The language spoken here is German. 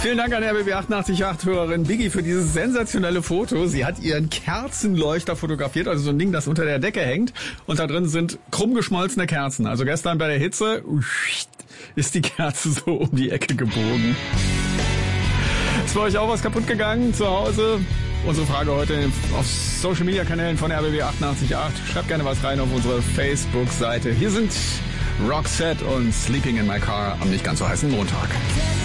Vielen Dank an RBB 88.8-Hörerin Biggie für dieses sensationelle Foto. Sie hat ihren Kerzenleuchter fotografiert, also so ein Ding, das unter der Decke hängt. Und da drin sind krumm geschmolzene Kerzen. Also gestern bei der Hitze ist die Kerze so um die Ecke gebogen. Ist bei euch auch was kaputt gegangen zu Hause? Unsere Frage heute auf Social-Media-Kanälen von RBB 88.8. Schreibt gerne was rein auf unsere Facebook-Seite. Hier sind Roxette und Sleeping in My Car am nicht ganz so heißen Montag.